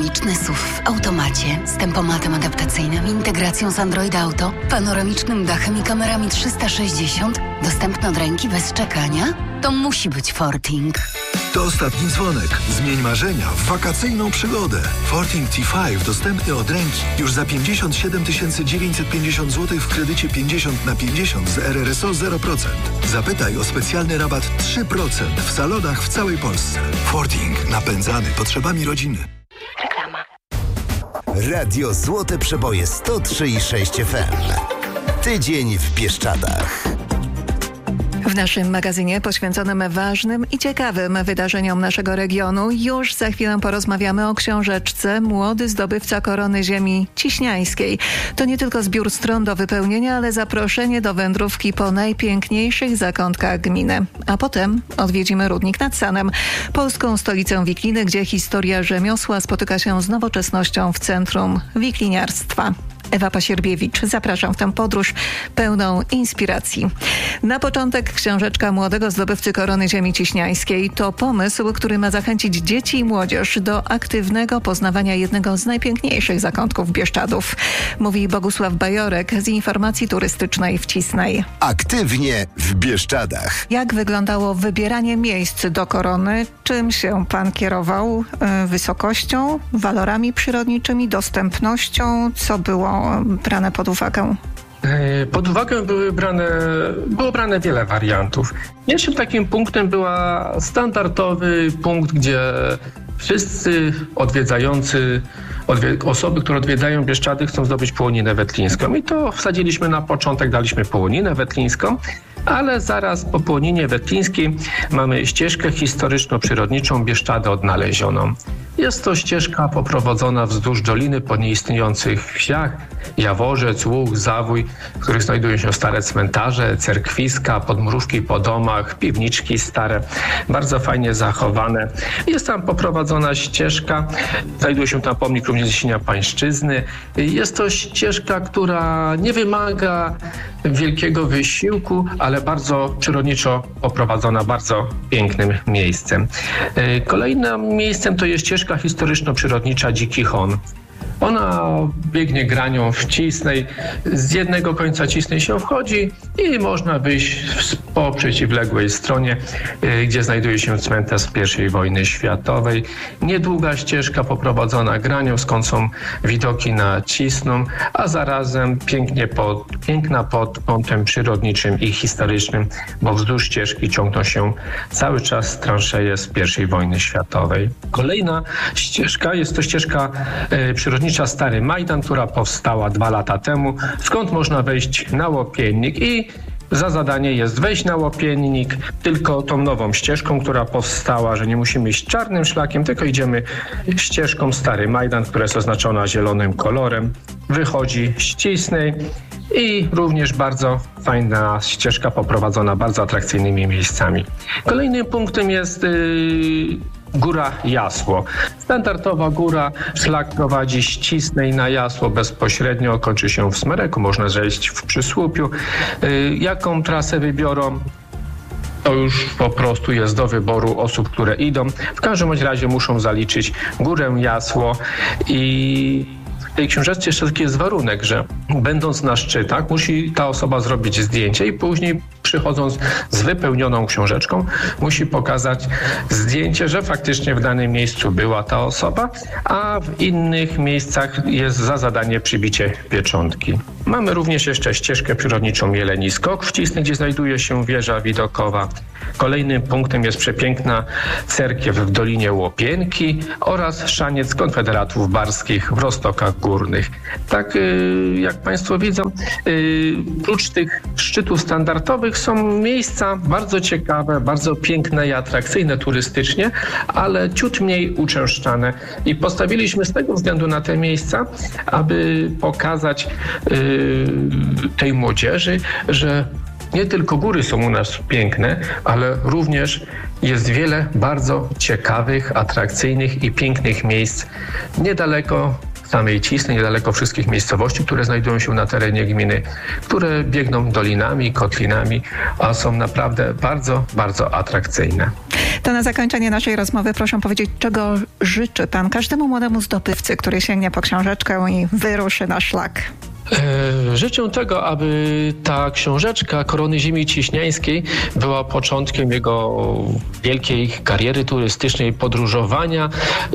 Panoramiczny SUV w automacie z tempomatem adaptacyjnym, integracją z Android Auto, panoramicznym dachem i kamerami 360, dostępny od ręki bez czekania? To musi być Forting. To ostatni dzwonek. Zmień marzenia w wakacyjną przygodę. Forting T5 dostępny od ręki już za 57 950 zł w kredycie 50/50 z RRSO 0%. Zapytaj o specjalny rabat 3% w salonach w całej Polsce. Forting. Napędzany potrzebami rodziny. Reklama. Radio Złote Przeboje 103,6 FM. Tydzień w Bieszczadach. W naszym magazynie poświęconym ważnym i ciekawym wydarzeniom naszego regionu już za chwilę porozmawiamy o książeczce Młody zdobywca korony ziemi ciśniańskiej. To nie tylko zbiór stron do wypełnienia, ale zaproszenie do wędrówki po najpiękniejszych zakątkach gminy. A potem odwiedzimy Rudnik nad Sanem, polską stolicę wikliny, gdzie historia rzemiosła spotyka się z nowoczesnością w centrum wikliniarstwa. Ewa Pasierbiewicz, zapraszam w tę podróż pełną inspiracji. Na początek książeczka Młodego zdobywcy korony ziemi ciśniańskiej to pomysł, który ma zachęcić dzieci i młodzież do aktywnego poznawania jednego z najpiękniejszych zakątków Bieszczadów. Mówi Bogusław Bajorek z Informacji Turystycznej w Cisnej. Aktywnie w Bieszczadach. Jak wyglądało wybieranie miejsc do korony? Czym się pan kierował? Wysokością, walorami przyrodniczymi, dostępnością? Co było brane pod uwagę? Pod uwagę było brane wiele wariantów. Pierwszym takim punktem była standardowy punkt, gdzie wszyscy osoby, które odwiedzają Bieszczady, chcą zdobyć połoninę wetlińską. I to wsadziliśmy na początek, daliśmy połoninę wetlińską, ale zaraz po połoninie wetlińskiej mamy ścieżkę historyczno-przyrodniczą Bieszczady odnalezioną. Jest to ścieżka poprowadzona wzdłuż doliny po nieistniejących wsiach, Jaworzec, Łuk, Zawój, w których znajdują się stare cmentarze, cerkwiska, podmróżki po domach, piwniczki stare, bardzo fajnie zachowane. Jest tam poprowadzona ścieżka, znajduje się tam pomnik również Zniesienia Pańszczyzny. Jest to ścieżka, która nie wymaga wielkiego wysiłku, ale bardzo przyrodniczo poprowadzona, bardzo pięknym miejscem. Kolejnym miejscem to jest ścieżka historyczno-przyrodnicza Dziki Hon. Ona biegnie granią w Cisnej. Z jednego końca Cisnej się wchodzi i można wyjść po przeciwległej stronie, gdzie znajduje się cmentarz z I wojny światowej. Niedługa ścieżka poprowadzona granią, skąd są widoki na Cisną, a zarazem piękna pod kątem przyrodniczym i historycznym, bo wzdłuż ścieżki ciągną się cały czas transzeje z I wojny światowej. Kolejna ścieżka jest to ścieżka przyrodnicza Stary Majdan, która powstała 2 lata temu, skąd można wejść na Łopiennik i za zadanie jest wejść na Łopiennik tylko tą nową ścieżką, która powstała, że nie musimy iść czarnym szlakiem, tylko idziemy ścieżką Stary Majdan, która jest oznaczona zielonym kolorem, wychodzi z Cisnej i również bardzo fajna ścieżka poprowadzona bardzo atrakcyjnymi miejscami. Kolejnym punktem jest Góra Jasło. Standardowa góra, szlak prowadzi z Cisnej na Jasło bezpośrednio, kończy się w Smereku, można zejść w Przysłupiu. Jaką trasę wybiorą? To już po prostu jest do wyboru osób, które idą. W każdym razie muszą zaliczyć Górę Jasło i w tej książeczce jeszcze taki jest warunek, że będąc na szczytach musi ta osoba zrobić zdjęcie i później przychodząc z wypełnioną książeczką musi pokazać zdjęcie, że faktycznie w danym miejscu była ta osoba, a w innych miejscach jest za zadanie przybicie pieczątki. Mamy również jeszcze ścieżkę przyrodniczą Jeleni Skok w Cisnej, gdzie znajduje się wieża widokowa. Kolejnym punktem jest przepiękna cerkiew w Dolinie Łopienki oraz szaniec Konfederatów Barskich w Roztokach Górnych. Tak jak Państwo widzą, prócz tych szczytów standardowych są miejsca bardzo ciekawe, bardzo piękne i atrakcyjne turystycznie, ale ciut mniej uczęszczane. I postawiliśmy z tego względu na te miejsca, aby pokazać tej młodzieży, że nie tylko góry są u nas piękne, ale również jest wiele bardzo ciekawych, atrakcyjnych i pięknych miejsc niedaleko samej Cisnej, niedaleko wszystkich miejscowości, które znajdują się na terenie gminy, które biegną dolinami, kotlinami, a są naprawdę bardzo, bardzo atrakcyjne. To na zakończenie naszej rozmowy proszę powiedzieć, czego życzy pan każdemu młodemu zdobywcy, który sięgnie po książeczkę i wyruszy na szlak? Życzę tego, aby ta książeczka Korony Ziemi Cieśniańskiej była początkiem jego wielkiej kariery turystycznej, podróżowania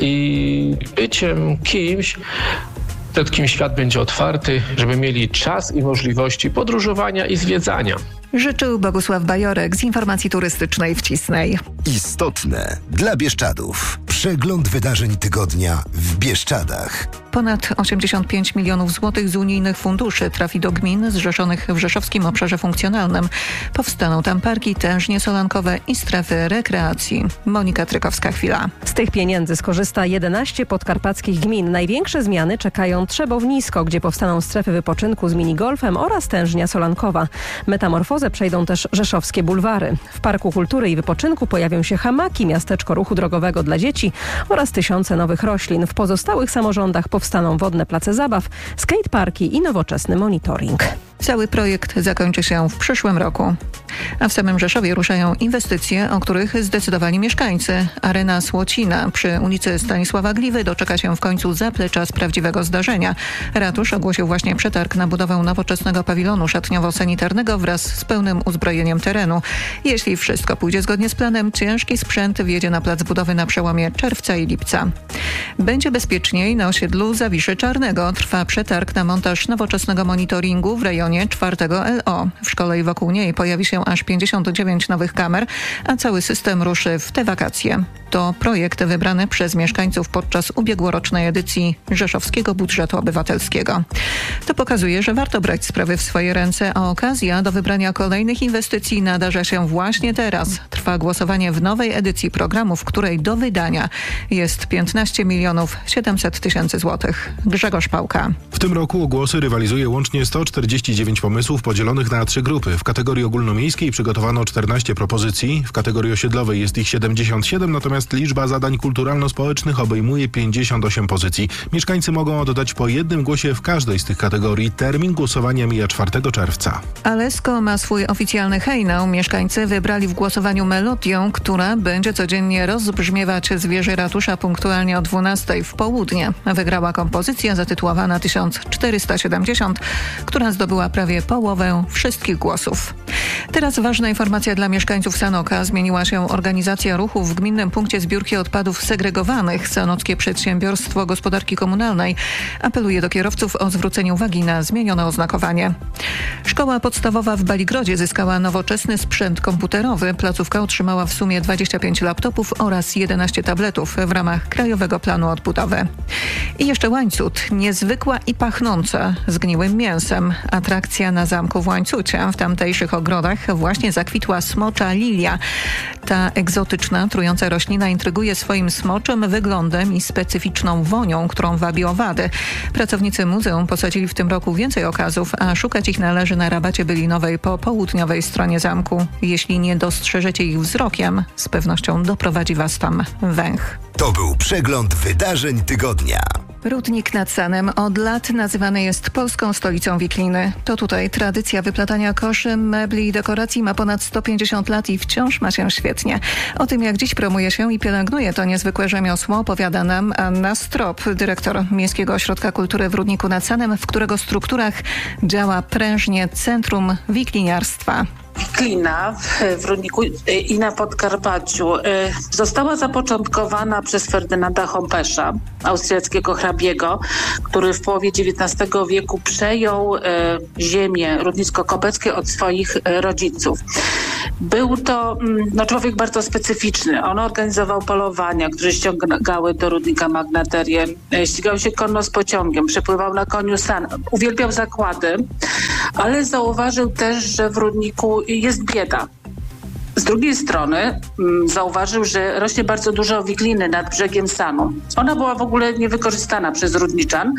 i byciem kimś, przed kim świat będzie otwarty, żeby mieli czas i możliwości podróżowania i zwiedzania. Życzył Bogusław Bajorek z Informacji Turystycznej w Cisnej. Istotne dla Bieszczadów. Przegląd wydarzeń tygodnia w Bieszczadach. Ponad 85 milionów złotych z unijnych funduszy trafi do gmin zrzeszonych w rzeszowskim obszarze funkcjonalnym. Powstaną tam parki tężnie solankowe i strefy rekreacji. Monika Trykowska-Chwila. Z tych pieniędzy skorzysta 11 podkarpackich gmin. Największe zmiany czekają Trzebów-Nisko, gdzie powstaną strefy wypoczynku z minigolfem oraz tężnia solankowa. Metamorfozę przejdą też rzeszowskie bulwary. W Parku Kultury i Wypoczynku pojawią się hamaki, miasteczko ruchu drogowego dla dzieci oraz tysiące nowych roślin. W pozostałych samorządach powstaną wodne place zabaw, skateparki i nowoczesny monitoring. Cały projekt zakończy się w przyszłym roku. A w samym Rzeszowie ruszają inwestycje, o których zdecydowali mieszkańcy. Arena Słocina przy ulicy Stanisława Gliwy doczeka się w końcu zaplecza z prawdziwego zdarzenia. Ratusz ogłosił właśnie przetarg na budowę nowoczesnego pawilonu szatniowo-sanitarnego wraz z pełnym uzbrojeniem terenu. Jeśli wszystko pójdzie zgodnie z planem, ciężki sprzęt wjedzie na plac budowy na przełomie czerwca i lipca. Będzie bezpieczniej na osiedlu Zawiszy Czarnego. Trwa przetarg na montaż nowoczesnego monitoringu w rejonie 4 LO. W szkole i wokół niej pojawi się aż 59 nowych kamer, a cały system ruszy w te wakacje. To projekt wybrany przez mieszkańców podczas ubiegłorocznej edycji Rzeszowskiego Budżetu Obywatelskiego. To pokazuje, że warto brać sprawy w swoje ręce, a okazja do wybrania kolejnych inwestycji nadarza się właśnie teraz. Trwa głosowanie w nowej edycji programu, w której do wydania jest 15 700 000 złotych. Grzegorz Pałka. W tym roku o głosy rywalizuje łącznie 149 pomysłów podzielonych na 3 grupy. W kategorii ogólnomiejskiej przygotowano 14 propozycji, w kategorii osiedlowej jest ich 77, natomiast liczba zadań kulturalno-społecznych obejmuje 58 pozycji. Mieszkańcy mogą oddać po jednym głosie w każdej z tych kategorii. Termin głosowania mija 4 czerwca. Alesko ma swój oficjalny hejnał. Mieszkańcy wybrali w głosowaniu melodię, która będzie codziennie rozbrzmiewać z wieży ratusza punktualnie o 12 w południe. Wygrała kompozycja zatytułowana 1470, która zdobyła prawie połowę wszystkich głosów. Teraz ważna informacja dla mieszkańców Sanoka. Zmieniła się organizacja ruchu w Gminnym Punkcie Zbiórki Odpadów Segregowanych. Sanockie Przedsiębiorstwo Gospodarki Komunalnej apeluje do kierowców o zwrócenie uwagi na zmienione oznakowanie. Szkoła podstawowa w Baligrodzie zyskała nowoczesny sprzęt komputerowy. Placówka otrzymała w sumie 25 laptopów oraz 11 tabletów w ramach Krajowego Planu Odbudowy. I jeszcze Łańcut. Niezwykła i pachnąca zgniłym mięsem. Atrakcja na zamku w Łańcucie. W tamtejszych ogrodach właśnie zakwitła smocza lilia. Ta egzotyczna, trująca roślina intryguje swoim smoczym wyglądem i specyficzną wonią, którą wabi owady. Pracownicy muzeum posadzili w tym roku więcej okazów, a szukać ich należy na rabacie bylinowej po południowej stronie zamku. Jeśli nie dostrzeżecie ich wzrokiem, z pewnością doprowadzi was tam węch. To był przegląd wydarzeń tygodnia. Rudnik nad Sanem od lat nazywany jest polską stolicą wikliny. To tutaj tradycja wyplatania koszy, mebli i dekoracji ma ponad 150 lat i wciąż ma się świetnie. O tym, jak dziś promuje się i pielęgnuje to niezwykłe rzemiosło, opowiada nam Anna Strop, dyrektor Miejskiego Ośrodka Kultury w Rudniku nad Sanem, w którego strukturach działa prężnie Centrum Wikliniarstwa. Wiklina w Rudniku i na Podkarpaciu została zapoczątkowana przez Ferdynanda Hompesza, austriackiego hrabiego, który w połowie XIX wieku przejął ziemię rudnicko-kopeckie od swoich rodziców. Był to człowiek bardzo specyficzny. On organizował polowania, które ściągały do Rudnika magnaterię. Ścigał się konno z pociągiem, przepływał na koniu san. Uwielbiał zakłady, ale zauważył też, że w Rudniku jest bieda. Z drugiej strony zauważył, że rośnie bardzo dużo wikliny nad brzegiem Sanu. Ona była w ogóle niewykorzystana przez Rudniczan,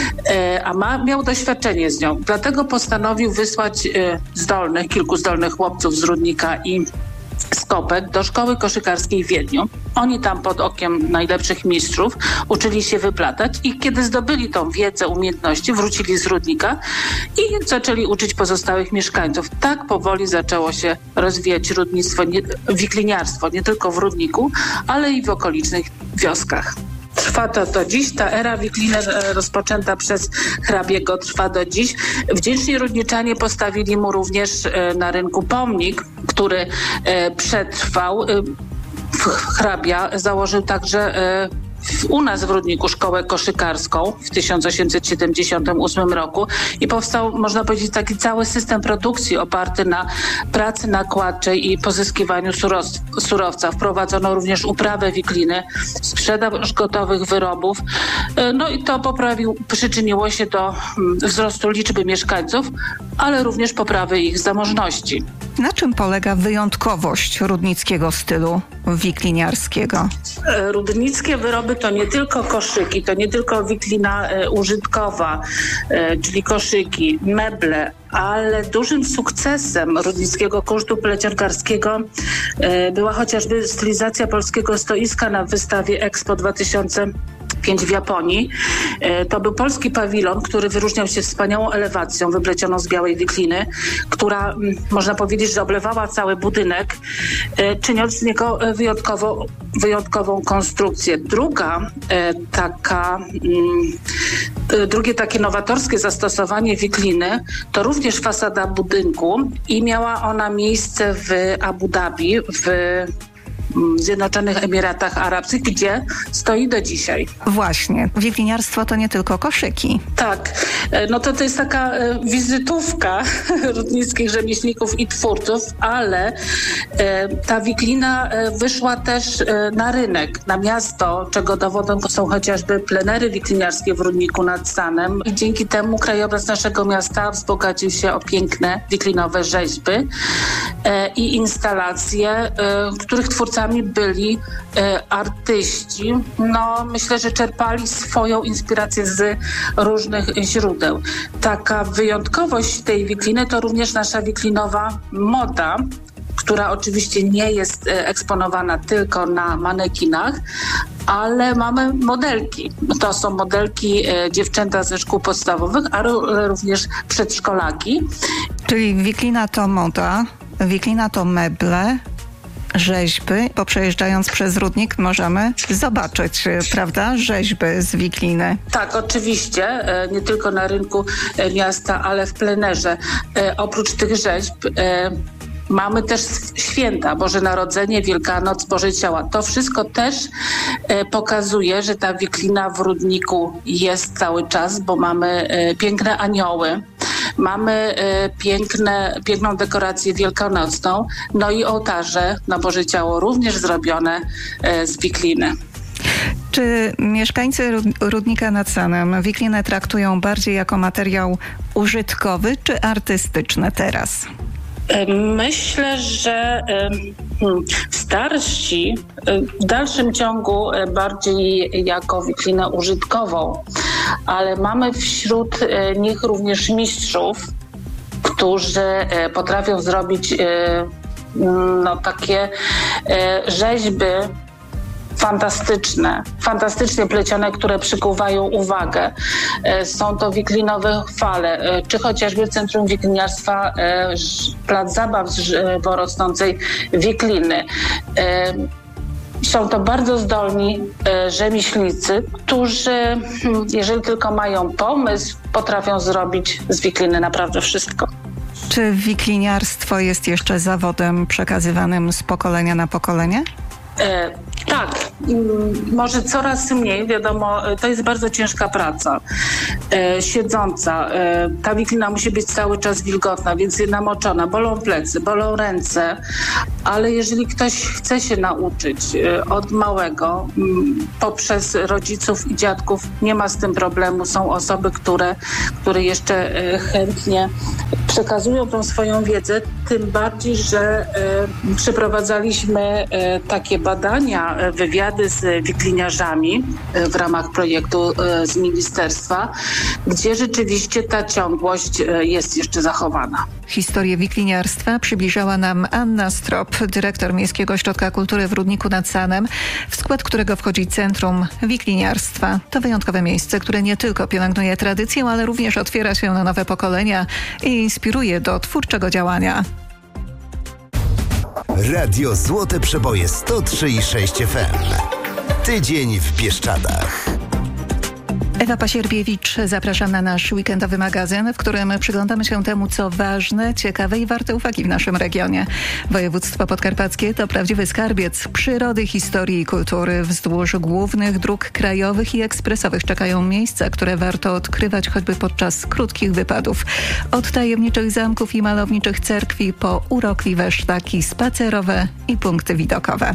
a miał doświadczenie z nią. Dlatego postanowił wysłać kilku zdolnych chłopców z Rudnika i Skopek do szkoły koszykarskiej w Wiedniu. Oni tam pod okiem najlepszych mistrzów uczyli się wyplatać i kiedy zdobyli tą wiedzę, umiejętności, wrócili z Rudnika i zaczęli uczyć pozostałych mieszkańców. Tak powoli zaczęło się rozwijać wikliniarstwo nie tylko w Rudniku, ale i w okolicznych wioskach. Trwa to do dziś. Ta era wikliny rozpoczęta przez hrabiego trwa do dziś. Wdzięczni rudniczanie postawili mu również na rynku pomnik, który przetrwał. Hrabia założył także u nas w Rudniku szkołę koszykarską w 1878 roku i powstał, można powiedzieć, taki cały system produkcji oparty na pracy nakładczej i pozyskiwaniu surowca. Wprowadzono również uprawę wikliny, sprzedaż gotowych wyrobów. No i to przyczyniło się do wzrostu liczby mieszkańców, ale również poprawy ich zamożności. Na czym polega wyjątkowość rudnickiego stylu wikliniarskiego? Rudnickie wyroby to nie tylko koszyki, to nie tylko wiklina użytkowa, czyli koszyki, meble, ale dużym sukcesem rudnickiego kunsztu plecionkarskiego była chociażby stylizacja polskiego stoiska na wystawie Expo 2005 w Japonii. To był polski pawilon, który wyróżniał się wspaniałą elewacją wyplecioną z białej wikliny, która, można powiedzieć, że oblewała cały budynek, czyniąc z niego wyjątkową konstrukcję. Drugie takie nowatorskie zastosowanie wikliny to również fasada budynku i miała ona miejsce w Abu Dhabi, w Zjednoczonych Emiratach Arabskich, gdzie stoi do dzisiaj. Właśnie. Wikliniarstwo to nie tylko koszyki. Tak. No to jest taka wizytówka rudnickich rzemieślników i twórców, ale ta wiklina wyszła też na rynek, na miasto, czego dowodem są chociażby plenery wikliniarskie w Rudniku nad Sanem i dzięki temu krajobraz naszego miasta wzbogacił się o piękne wiklinowe rzeźby i instalacje, których twórcami byli artyści. No, myślę, że czerpali swoją inspirację z różnych źródeł. Taka wyjątkowość tej wikliny to również nasza wiklinowa moda, która oczywiście nie jest eksponowana tylko na manekinach, ale mamy modelki. To są modelki dziewczęta ze szkół podstawowych, ale również przedszkolaki. Czyli wiklina to moda, wiklina to meble, rzeźby, bo przejeżdżając przez Rudnik możemy zobaczyć, prawda, rzeźby z wikliny. Tak, oczywiście, nie tylko na rynku miasta, ale w plenerze. Oprócz tych rzeźb mamy też święta, Boże Narodzenie, Wielkanoc, Boże Ciała. To wszystko też pokazuje, że ta wiklina w Rudniku jest cały czas, bo mamy piękne anioły. Mamy piękną dekorację wielkanocną, no i ołtarze na Boże Ciało również zrobione z wikliny. Czy mieszkańcy Rudnika nad Sanem wiklinę traktują bardziej jako materiał użytkowy czy artystyczny teraz? Myślę, że starsi w dalszym ciągu bardziej jako wiklinę użytkową, ale mamy wśród nich również mistrzów, którzy potrafią zrobić takie rzeźby fantastycznie plecione, które przykuwają uwagę. Są to wiklinowe chwale, czy chociażby w Centrum Wikliniarstwa plac zabaw z żywo rosnącej wikliny. Są to bardzo zdolni rzemieślnicy, którzy, jeżeli tylko mają pomysł, potrafią zrobić z wikliny naprawdę wszystko. Czy wikliniarstwo jest jeszcze zawodem przekazywanym z pokolenia na pokolenie? Tak, może coraz mniej, wiadomo, to jest bardzo ciężka praca, siedząca. Ta wiklina musi być cały czas wilgotna, więc namoczona, bolą plecy, bolą ręce, ale jeżeli ktoś chce się nauczyć od małego, poprzez rodziców i dziadków, nie ma z tym problemu. Są osoby, które jeszcze chętnie przekazują tą swoją wiedzę, tym bardziej, że przeprowadzaliśmy takie badania, wywiady z wikliniarzami w ramach projektu z ministerstwa, gdzie rzeczywiście ta ciągłość jest jeszcze zachowana. Historię wikliniarstwa przybliżała nam Anna Strop, dyrektor Miejskiego Ośrodka Kultury w Rudniku nad Sanem, w skład którego wchodzi Centrum Wikliniarstwa. To wyjątkowe miejsce, które nie tylko pielęgnuje tradycję, ale również otwiera się na nowe pokolenia i inspiruje do twórczego działania. Radio Złote Przeboje 103,6 FM. Tydzień w Bieszczadach. Ewa Pasierbiewicz, zapraszam na nasz weekendowy magazyn, w którym przyglądamy się temu, co ważne, ciekawe i warte uwagi w naszym regionie. Województwo podkarpackie to prawdziwy skarbiec przyrody, historii i kultury. Wzdłuż głównych dróg krajowych i ekspresowych czekają miejsca, które warto odkrywać choćby podczas krótkich wypadów. Od tajemniczych zamków i malowniczych cerkwi po urokliwe szlaki spacerowe i punkty widokowe.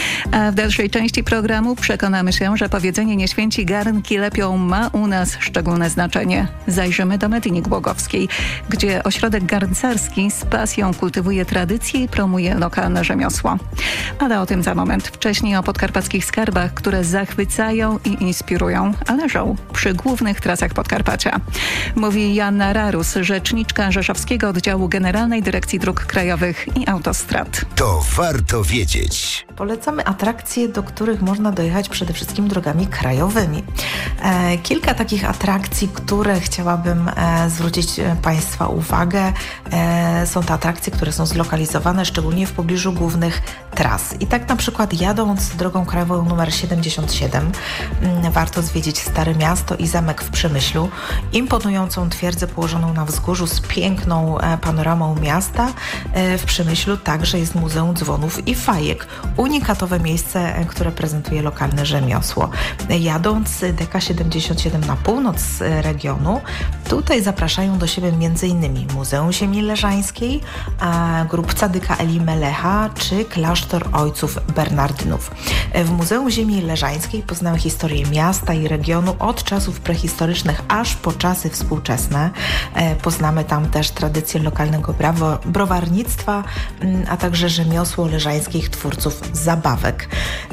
A w dalszej części programu przekonamy się, że powiedzenie nie święci garnki lepią ma u nas szczególne znaczenie. Zajrzymy do Medyni Głogowskiej, gdzie ośrodek garncarski z pasją kultywuje tradycje i promuje lokalne rzemiosło. Ale o tym za moment. Wcześniej o podkarpackich skarbach, które zachwycają i inspirują, a leżą przy głównych trasach Podkarpacia. Mówi Joanna Rarus, rzeczniczka Rzeszowskiego Oddziału Generalnej Dyrekcji Dróg Krajowych i Autostrad. To warto wiedzieć. Polecamy atrakcje, do których można dojechać przede wszystkim drogami krajowymi. Kilka takich atrakcji, które chciałabym zwrócić Państwa uwagę. Są to atrakcje, które są zlokalizowane szczególnie w pobliżu głównych tras. I tak na przykład jadąc drogą krajową nr 77 warto zwiedzić Stare Miasto i Zamek w Przemyślu, imponującą twierdzę położoną na wzgórzu z piękną panoramą miasta. W Przemyślu także jest Muzeum Dzwonów i Fajek, unikatowe miejsce, które prezentuje lokalne rzemiosło. Jadąc DK77 na północ regionu, tutaj zapraszają do siebie m.in. Muzeum Ziemi Leżańskiej, grup Cadyka Eli Melecha czy klasztor ojców Bernardynów. W Muzeum Ziemi Leżańskiej poznamy historię miasta i regionu od czasów prehistorycznych aż po czasy współczesne. Poznamy tam też tradycję lokalnego browarnictwa, a także rzemiosło leżańskich twórców zabawek.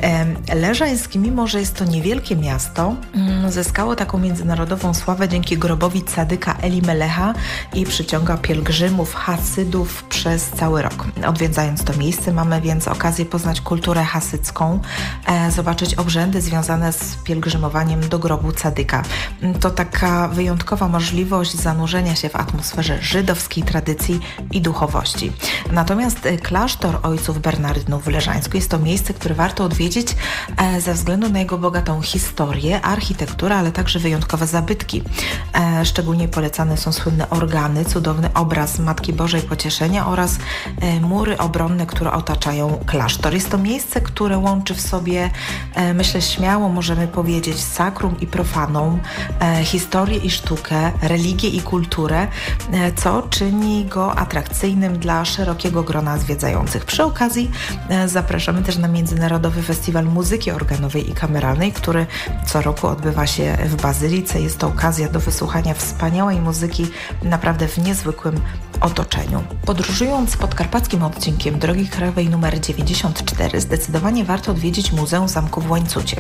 Leżańsk, mimo że jest to niewielkie miasto, zyskało taką międzynarodową sławę dzięki grobowi Cadyka Eli Melecha i przyciąga pielgrzymów, hasydów przez cały rok. Odwiedzając to miejsce mamy więc okazję poznać kulturę hasycką, zobaczyć obrzędy związane z pielgrzymowaniem do grobu Cadyka. To taka wyjątkowa możliwość zanurzenia się w atmosferze żydowskiej tradycji i duchowości. Natomiast klasztor ojców Bernardynów w Leżańsku jest to miejsce, które warto odwiedzić ze względu na jego bogatą historię, architekturę, ale także wyjątkowe zabytki. Szczególnie polecane są słynne organy, cudowny obraz Matki Bożej Pocieszenia oraz mury obronne, które otaczają klasztor. Jest to miejsce, które łączy w sobie, myślę śmiało możemy powiedzieć, sakrum i profanum, historię i sztukę, religię i kulturę, co czyni go atrakcyjnym dla szerokiego grona zwiedzających. Przy okazji zapraszamy też na Międzynarodowy Festiwal Muzyki Organowej i Kameralnej, który co roku odbywa się w Bazylice. Jest to okazja do wysłuchania wspaniałej muzyki naprawdę w niezwykłym otoczeniu. Podróżując podkarpackim odcinkiem drogi krajowej nr 94 zdecydowanie warto odwiedzić Muzeum Zamku w Łańcucie.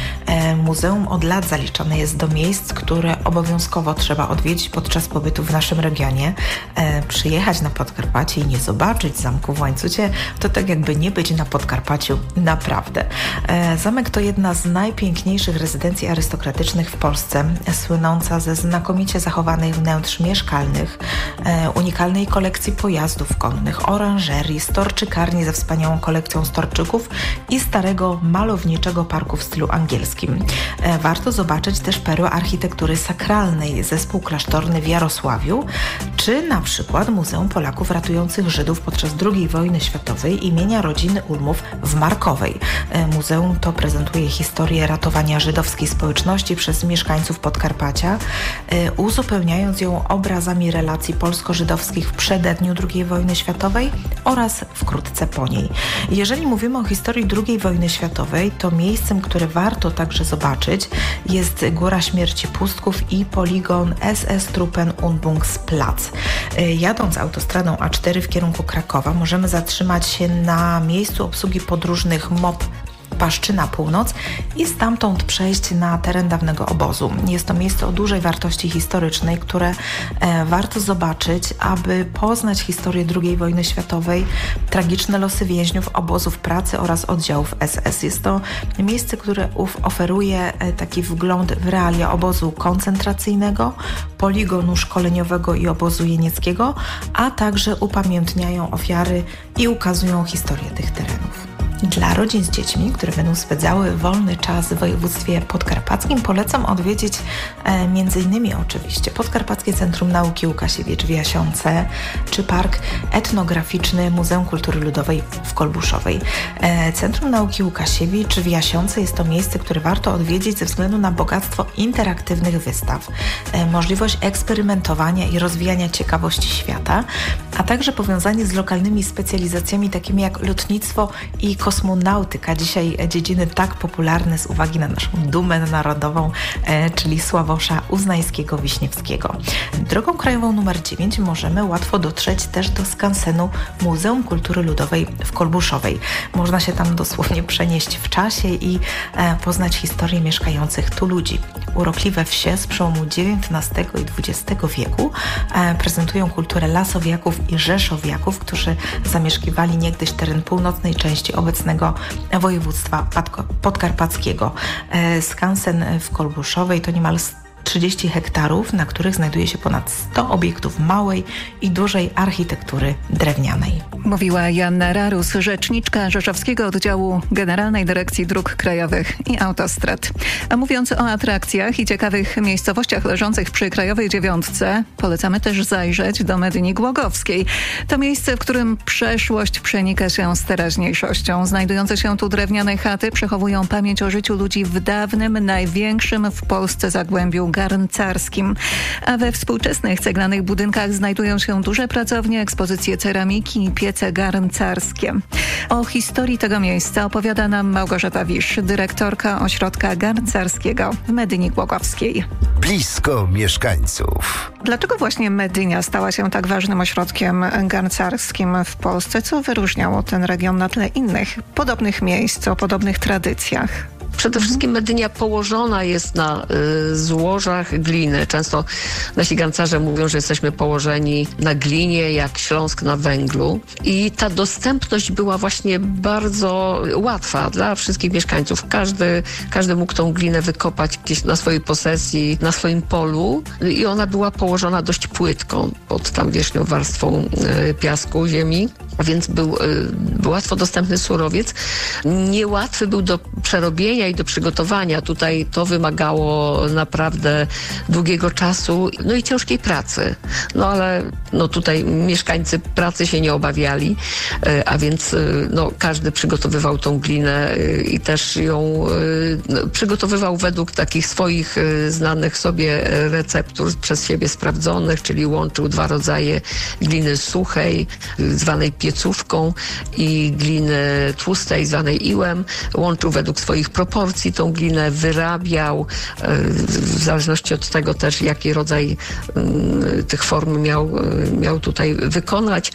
Muzeum od lat zaliczane jest do miejsc, które obowiązkowo trzeba odwiedzić podczas pobytu w naszym regionie. Przyjechać na Podkarpacie i nie zobaczyć Zamku w Łańcucie to tak jakby nie być na Podkarpaciu naprawdę. Zamek to jedna z najpiękniejszych rezydencji arystokratycznych w Polsce, słynąca ze znakomicie zachowanych wnętrz mieszkalnych, unikalnej kolekcji pojazdów konnych, oranżerii, storczykarni ze wspaniałą kolekcją storczyków i starego malowniczego parku w stylu angielskim. Warto zobaczyć też perły architektury sakralnej, zespół klasztorny w Jarosławiu, czy na przykład Muzeum Polaków ratujących Żydów podczas II wojny światowej imienia rodziny Ulmów w Markowej. Muzeum to prezentuje historię ratowania żydowskiej społeczności przez mieszkańców Podkarpacia, uzupełniając ją obrazami relacji polsko-żydowskich w przededniu II wojny światowej oraz wkrótce po niej. Jeżeli mówimy o historii II wojny światowej, to miejscem, które warto także także zobaczyć. Jest Góra Śmierci Pustków i poligon SS-Truppen-Übungsplatz. Jadąc autostradą A4 w kierunku Krakowa możemy zatrzymać się na miejscu obsługi podróżnych MOP Paszczyna Północ i stamtąd przejść na teren dawnego obozu. Jest to miejsce o dużej wartości historycznej, które warto zobaczyć, aby poznać historię II wojny światowej, tragiczne losy więźniów, obozów pracy oraz oddziałów SS. Jest to miejsce, które oferuje taki wgląd w realia obozu koncentracyjnego, poligonu szkoleniowego i obozu jenieckiego, a także upamiętniają ofiary i ukazują historię tych terenów. Dla rodzin z dziećmi, które będą spędzały wolny czas w województwie podkarpackim, polecam odwiedzić m.in. oczywiście Podkarpackie Centrum Nauki Łukasiewicz w Jasiące czy Park Etnograficzny Muzeum Kultury Ludowej w Kolbuszowej. Centrum Nauki Łukasiewicz w Jasiące jest to miejsce, które warto odwiedzić ze względu na bogactwo interaktywnych wystaw, możliwość eksperymentowania i rozwijania ciekawości świata, a także powiązanie z lokalnymi specjalizacjami takimi jak lotnictwo i kosmonautyka. Dzisiaj dziedziny tak popularne z uwagi na naszą dumę narodową, czyli Sławosza Uznańskiego-Wiśniewskiego. Drogą krajową nr 9 możemy łatwo dotrzeć też do skansenu Muzeum Kultury Ludowej w Kolbuszowej. Można się tam dosłownie przenieść w czasie i poznać historię mieszkających tu ludzi. Urokliwe wsie z przełomu XIX i XX wieku prezentują kulturę lasowiaków i rzeszowiaków, którzy zamieszkiwali niegdyś teren północnej części obecnego województwa podkarpackiego. Skansen w Kolbuszowej to niemal 30 hektarów, na których znajduje się ponad 100 obiektów małej i dużej architektury drewnianej. Mówiła Joanna Rarus, rzeczniczka Rzeszowskiego Oddziału Generalnej Dyrekcji Dróg Krajowych i Autostrad. A mówiąc o atrakcjach i ciekawych miejscowościach leżących przy Krajowej Dziewiątce, polecamy też zajrzeć do Medyni Głogowskiej. To miejsce, w którym przeszłość przenika się z teraźniejszością. Znajdujące się tu drewniane chaty przechowują pamięć o życiu ludzi w dawnym, największym w Polsce zagłębiu garncarskim. A we współczesnych ceglanych budynkach znajdują się duże pracownie, ekspozycje ceramiki i piece garncarskie. O historii tego miejsca opowiada nam Małgorzata Wisz, dyrektorka Ośrodka Garncarskiego w Medyni Głogowskiej. Blisko mieszkańców. Dlaczego właśnie Medynia stała się tak ważnym ośrodkiem garncarskim w Polsce? Co wyróżniało ten region na tle innych podobnych miejsc o podobnych tradycjach? Przede wszystkim Medynia położona jest na złożach gliny. Często nasi garncarze mówią, że jesteśmy położeni na glinie, jak Śląsk na węglu. I ta dostępność była właśnie bardzo łatwa dla wszystkich mieszkańców. Każdy mógł tą glinę wykopać gdzieś na swojej posesji, na swoim polu i ona była położona dość płytko pod tam wierzchnią warstwą piasku, ziemi. A więc był łatwo dostępny surowiec. Niełatwy był do przerobienia i do przygotowania. Tutaj to wymagało naprawdę długiego czasu, no i ciężkiej pracy. No ale tutaj mieszkańcy pracy się nie obawiali, a więc każdy przygotowywał tą glinę i też ją przygotowywał według takich swoich znanych sobie receptur, przez siebie sprawdzonych, czyli łączył dwa rodzaje gliny suchej, zwanej piecówką, i gliny tłustej, zwanej iłem. Łączył według swoich proporcji tą glinę, wyrabiał, w zależności od tego też, jaki rodzaj tych form miał tutaj wykonać.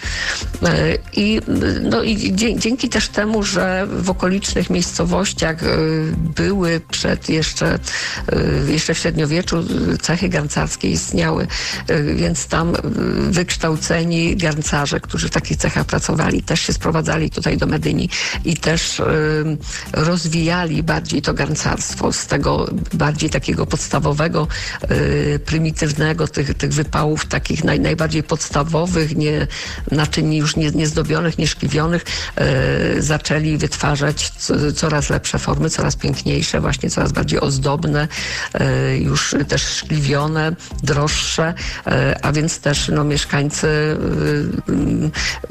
I dzięki też temu, że w okolicznych miejscowościach były jeszcze w średniowieczu cechy garncarskie istniały, więc tam wykształceni garncarze, którzy w takich cechach pracowali, też się sprowadzali tutaj do Medyni i też rozwijali bardziej to garncarstwo z tego bardziej takiego podstawowego, prymitywnego, tych wypałów takich najbardziej podstawowych, naczyń już niezdobionych, nieszkliwionych, zaczęli wytwarzać coraz lepsze formy, coraz piękniejsze, właśnie coraz bardziej ozdobne, już też szkliwione, droższe, a więc też mieszkańcy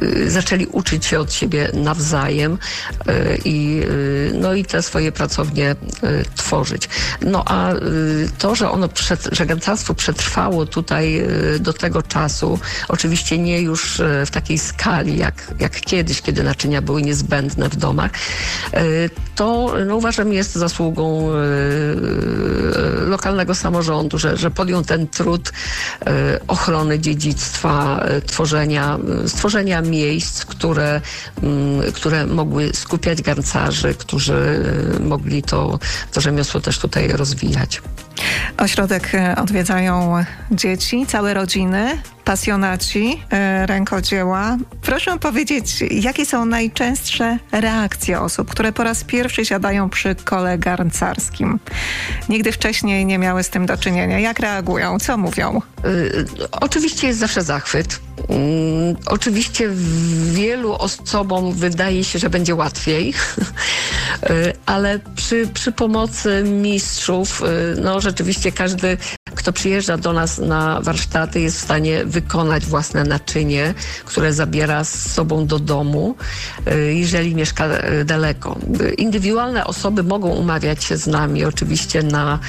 zaczęli uczyć się od siebie nawzajem i te swoje pracownie tworzyć. No a to, że garncarstwo przetrwało tutaj do tego czasu, oczywiście nie już w takiej skali jak kiedyś, kiedy naczynia były niezbędne w domach, to uważam jest zasługą lokalnego samorządu, że podjął ten trud ochrony dziedzictwa, stworzenia miejsc, które mogły skupiać garncarzy, którzy mogli to rzemiosło też tutaj rozwijać. Ośrodek odwiedzają dzieci, całe rodziny, pasjonaci rękodzieła. Proszę powiedzieć, jakie są najczęstsze reakcje osób, które po raz pierwszy siadają przy kole garncarskim? Nigdy wcześniej nie miały z tym do czynienia. Jak reagują? Co mówią? Oczywiście jest zawsze zachwyt. Oczywiście wielu osobom wydaje się, że będzie łatwiej, ale przy pomocy mistrzów, rzeczywiście każdy, kto przyjeżdża do nas na warsztaty, jest w stanie wykonać własne naczynie, które zabiera z sobą do domu, jeżeli mieszka daleko. Indywidualne osoby mogą umawiać się z nami oczywiście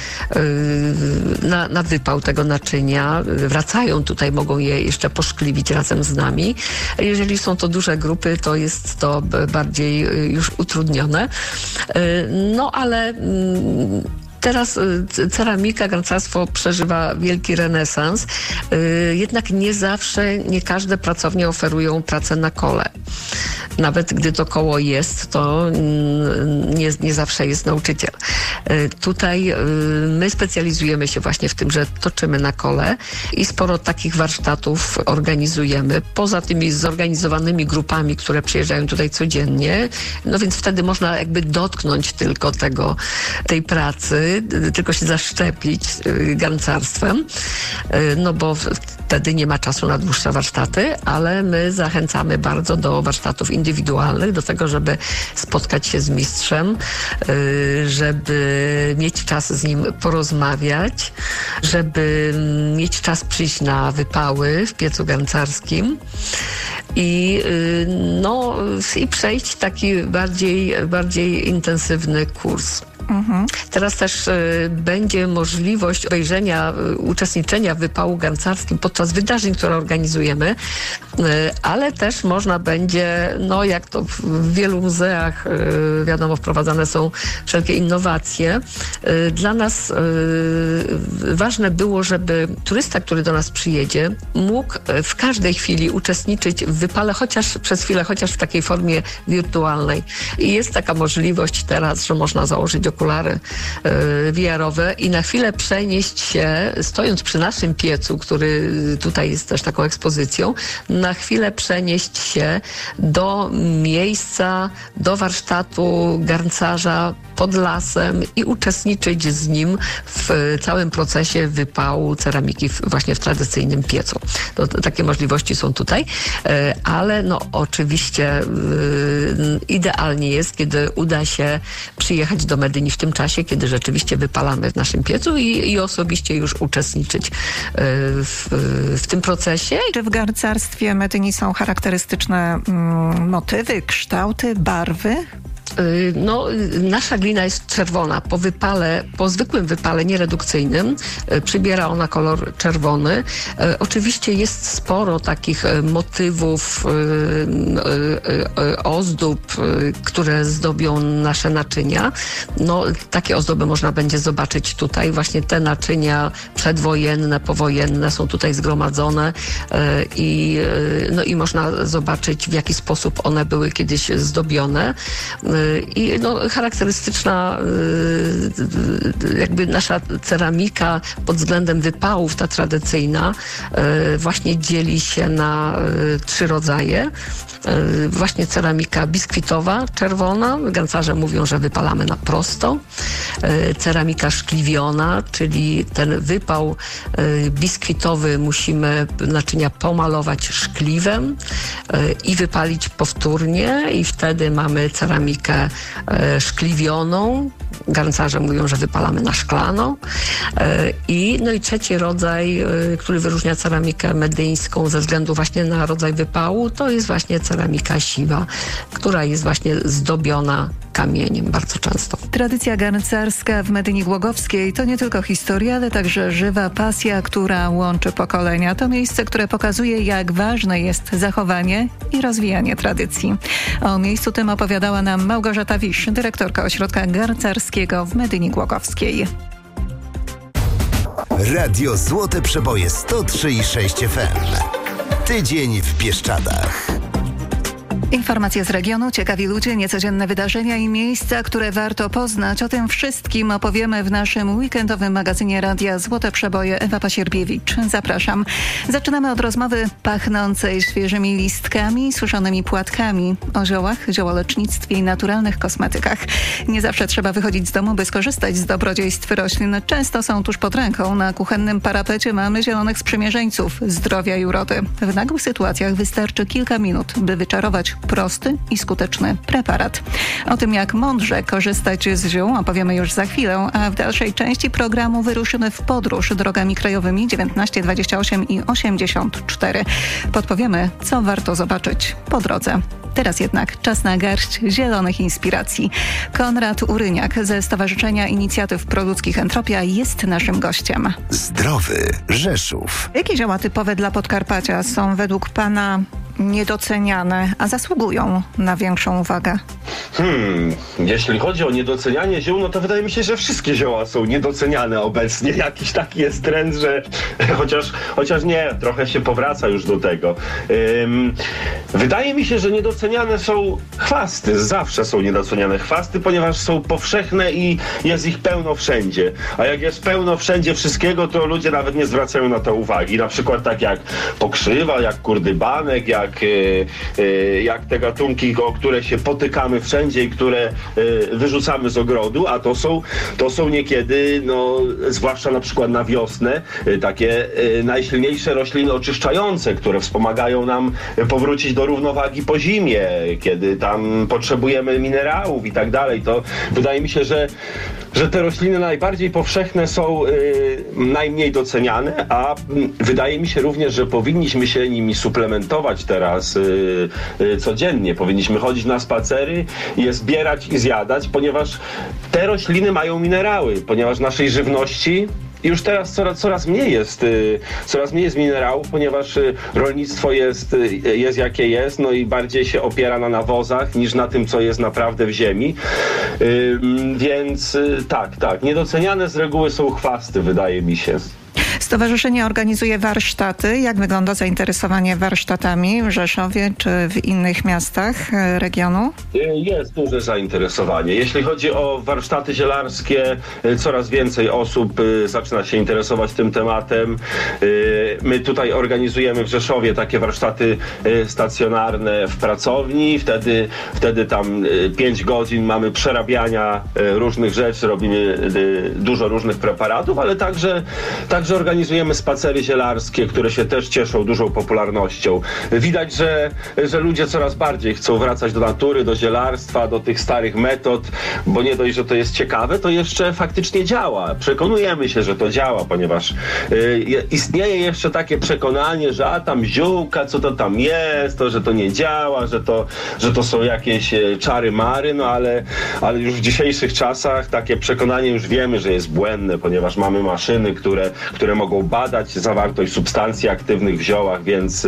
na wypał tego naczynia. Wracają tutaj, mogą je jeszcze poszkliwić razem z nami. Jeżeli są to duże grupy, to jest to bardziej już utrudnione. Ale teraz ceramika, garncarstwo przeżywa wielki renesans, jednak nie każde pracownie oferują pracę na kole. Nawet gdy to koło jest, to nie zawsze jest nauczyciel. Tutaj my specjalizujemy się właśnie w tym, że toczymy na kole i sporo takich warsztatów organizujemy. Poza tymi zorganizowanymi grupami, które przyjeżdżają tutaj codziennie, więc wtedy można jakby dotknąć tylko tej pracy, tylko się zaszczepić garncarstwem, bo wtedy nie ma czasu na dłuższe warsztaty, ale my zachęcamy bardzo do warsztatów indywidualnych, do tego, żeby spotkać się z mistrzem, żeby mieć czas z nim porozmawiać, żeby mieć czas przyjść na wypały w piecu garncarskim i przejść taki bardziej intensywny kurs. Teraz też będzie możliwość uczestniczenia w wypału garncarskim podczas wydarzeń, które organizujemy, ale też można będzie, jak to w wielu muzeach, wiadomo, wprowadzane są wszelkie innowacje. Dla nas ważne było, żeby turysta, który do nas przyjedzie, mógł w każdej chwili uczestniczyć w wypale, chociaż przez chwilę, chociaż w takiej formie wirtualnej. I jest taka możliwość teraz, że można założyć okulary VR-owe i na chwilę przenieść się, stojąc przy naszym piecu, który tutaj jest też taką ekspozycją, na chwilę przenieść się do miejsca, do warsztatu garncarza pod lasem i uczestniczyć z nim w całym procesie wypału ceramiki właśnie w tradycyjnym piecu. Takie możliwości są tutaj, ale oczywiście idealnie jest, kiedy uda się przyjechać do Medyni w tym czasie, kiedy rzeczywiście wypalamy w naszym piecu i osobiście już uczestniczyć w tym procesie. Czy w garncarstwie Medyni są charakterystyczne motywy, kształty, barwy? Nasza glina jest czerwona. Po zwykłym wypale nieredukcyjnym przybiera ona kolor czerwony. Oczywiście jest sporo takich motywów, ozdób, które zdobią nasze naczynia. Takie ozdoby można będzie zobaczyć tutaj. Właśnie te naczynia przedwojenne, powojenne są tutaj zgromadzone i można zobaczyć, w jaki sposób one były kiedyś zdobione. I charakterystyczna jakby nasza ceramika pod względem wypałów, ta tradycyjna, właśnie dzieli się na 3 rodzaje. Właśnie ceramika biskwitowa, czerwona. Garncarze mówią, że wypalamy na prosto. Ceramika szkliwiona, czyli ten wypał biskwitowy musimy naczynia pomalować szkliwem i wypalić powtórnie i wtedy mamy ceramikę ceramikę szkliwioną. Garncarze mówią, że wypalamy na szklano. I trzeci rodzaj, który wyróżnia ceramikę medyńską ze względu właśnie na rodzaj wypału, to jest właśnie ceramika siwa, która jest właśnie zdobiona kamieniem bardzo często. Tradycja garncarska w Medyni Głogowskiej to nie tylko historia, ale także żywa pasja, która łączy pokolenia. To miejsce, które pokazuje, jak ważne jest zachowanie i rozwijanie tradycji. O miejscu tym opowiadała nam Małgorzata Wisz, dyrektorka Ośrodka Garncarskiego w Medyni Głogowskiej. Radio Złote Przeboje 103,6 FM. Tydzień w Bieszczadach. Informacje z regionu, ciekawi ludzie, niecodzienne wydarzenia i miejsca, które warto poznać. O tym wszystkim opowiemy w naszym weekendowym magazynie Radia Złote Przeboje. Ewa Pasierbiewicz. Zapraszam. Zaczynamy od rozmowy pachnącej świeżymi listkami, suszonymi płatkami, o ziołach, ziołolecznictwie i naturalnych kosmetykach. Nie zawsze trzeba wychodzić z domu, by skorzystać z dobrodziejstw roślin. Często są tuż pod ręką. Na kuchennym parapecie mamy zielonych sprzymierzeńców zdrowia i urody. W nagłych sytuacjach wystarczy kilka minut, by wyczarować prosty i skuteczny preparat. O tym, jak mądrze korzystać z ziół, opowiemy już za chwilę, a w dalszej części programu wyruszymy w podróż drogami krajowymi 19, 28 i 84. Podpowiemy, co warto zobaczyć po drodze. Teraz jednak czas na garść zielonych inspiracji. Konrad Uryniak ze Stowarzyszenia Inicjatyw Produckich Entropia jest naszym gościem. Zdrowy Rzeszów. Jakie zioła typowe dla Podkarpacia są według Pana niedoceniane, a zasługują na większą uwagę? Jeśli chodzi o niedocenianie ziół, no to wydaje mi się, że wszystkie zioła są niedoceniane obecnie. Jakiś taki jest trend, że chociaż nie, trochę się powraca już do tego. Wydaje mi się, że niedoceniane są chwasty. Zawsze są niedoceniane chwasty, ponieważ są powszechne i jest ich pełno wszędzie. A jak jest pełno wszędzie wszystkiego, to ludzie nawet nie zwracają na to uwagi. Na przykład tak jak pokrzywa, jak kurdybanek, jak te gatunki, o które się potykamy wszędzie i które wyrzucamy z ogrodu, a to są niekiedy, zwłaszcza na przykład na wiosnę, takie najsilniejsze rośliny oczyszczające, które wspomagają nam powrócić do równowagi po zimie, kiedy tam potrzebujemy minerałów i tak dalej. To wydaje mi się, że te rośliny najbardziej powszechne są najmniej doceniane, a wydaje mi się również, że powinniśmy się nimi suplementować teraz codziennie. Powinniśmy chodzić na spacery, je zbierać i zjadać, ponieważ te rośliny mają minerały, ponieważ naszej żywności już teraz coraz mniej jest minerałów, ponieważ rolnictwo jest jakie jest, i bardziej się opiera na nawozach niż na tym, co jest naprawdę w ziemi. Więc tak, niedoceniane z reguły są chwasty, wydaje mi się. Stowarzyszenie organizuje warsztaty. Jak wygląda zainteresowanie warsztatami w Rzeszowie czy w innych miastach regionu? Jest duże zainteresowanie. Jeśli chodzi o warsztaty zielarskie, coraz więcej osób zaczyna się interesować tym tematem. My tutaj organizujemy w Rzeszowie takie warsztaty stacjonarne w pracowni. Wtedy tam 5 godzin mamy przerabiania różnych rzeczy, robimy dużo różnych preparatów, ale także organizujemy spacery zielarskie, które się też cieszą dużą popularnością. Widać, że ludzie coraz bardziej chcą wracać do natury, do zielarstwa, do tych starych metod, bo nie dość, że to jest ciekawe, to jeszcze faktycznie działa. Przekonujemy się, że to działa, ponieważ istnieje jeszcze takie przekonanie, że tam ziółka, co to tam jest, że to nie działa, że to są jakieś czary-mary, ale już w dzisiejszych czasach takie przekonanie już wiemy, że jest błędne, ponieważ mamy maszyny, które mogą badać zawartość substancji aktywnych w ziołach, więc